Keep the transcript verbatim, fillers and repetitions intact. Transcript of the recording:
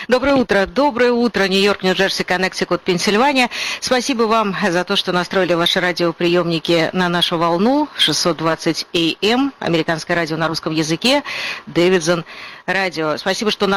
Доброе утро. Доброе утро, Нью-Йорк, Нью-Джерси, Коннектикут, Пенсильвания. Спасибо вам за то, что настроили ваши радиоприемники на нашу волну шестьсот двадцать эй эм, американское радио на русском языке, Дэвидсон радио. Спасибо, что